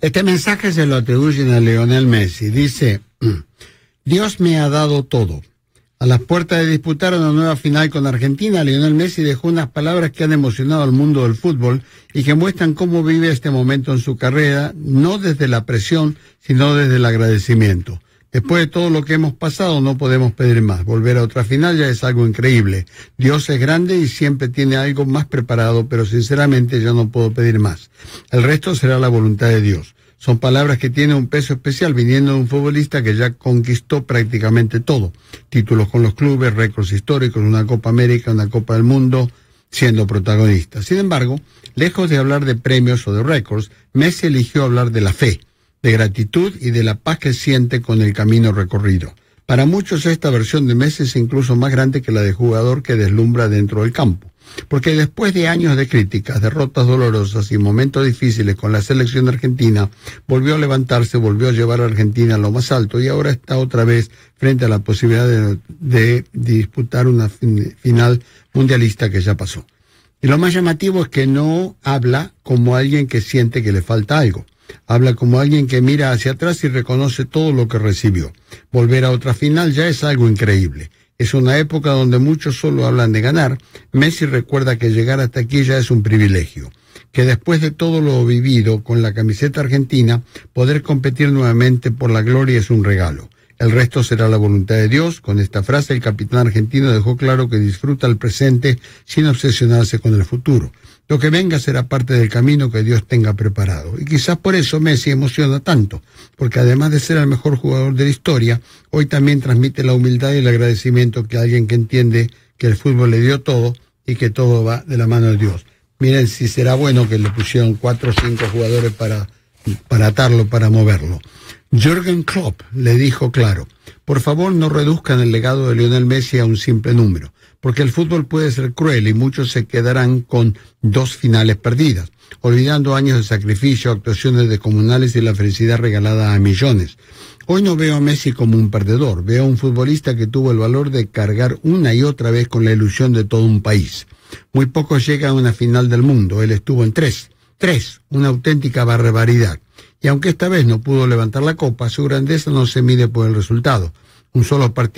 Este mensaje se lo atribuyen a Lionel Messi. Dice: Dios me ha dado todo. A las puertas de disputar una nueva final con Argentina, Lionel Messi dejó unas palabras que han emocionado al mundo del fútbol y que muestran cómo vive este momento en su carrera, no desde la presión, sino desde el agradecimiento. Después de todo lo que hemos pasado, no podemos pedir más. Volver a otra final ya es algo increíble. Dios es grande y siempre tiene algo más preparado, pero sinceramente yo no puedo pedir más. El resto será la voluntad de Dios. Son palabras que tienen un peso especial viniendo de un futbolista que ya conquistó prácticamente todo. Títulos con los clubes, récords históricos, una Copa América, una Copa del Mundo, siendo protagonista. Sin embargo, lejos de hablar de premios o de récords, Messi eligió hablar de la fe, de gratitud y de la paz que siente con el camino recorrido. Para muchos esta versión de Messi es incluso más grande que la de jugador que deslumbra dentro del campo. Porque después de años de críticas, derrotas dolorosas y momentos difíciles con la selección argentina, volvió a levantarse, volvió a llevar a Argentina a lo más alto y ahora está otra vez frente a la posibilidad de disputar una final mundialista que ya pasó. Y lo más llamativo es que no habla como alguien que siente que le falta algo. Habla como alguien que mira hacia atrás y reconoce todo lo que recibió. Volver a otra final ya es algo increíble. Es una época donde muchos solo hablan de ganar. Messi recuerda que llegar hasta aquí ya es un privilegio. Que después de todo lo vivido con la camiseta argentina, poder competir nuevamente por la gloria es un regalo. El resto será la voluntad de Dios. Con esta frase el capitán argentino dejó claro que disfruta el presente sin obsesionarse con el futuro. Lo que venga será parte del camino que Dios tenga preparado. Y quizás por eso Messi emociona tanto, porque además de ser el mejor jugador de la historia, hoy también transmite la humildad y el agradecimiento que alguien que entiende que el fútbol le dio todo y que todo va de la mano de Dios. Miren si será bueno que le pusieron 4 o 5 jugadores para atarlo, para moverlo. Jürgen Klopp le dijo claro: por favor no reduzcan el legado de Lionel Messi a un simple número, porque el fútbol puede ser cruel y muchos se quedarán con 2 finales perdidas, olvidando años de sacrificio, actuaciones descomunales y la felicidad regalada a millones. Hoy no veo a Messi como un perdedor, veo a un futbolista que tuvo el valor de cargar una y otra vez con la ilusión de todo un país. Muy pocos llegan a una final del mundo, él estuvo en 3, una auténtica barbaridad. Y aunque esta vez no pudo levantar la copa, su grandeza no se mide por el resultado. Un solo partido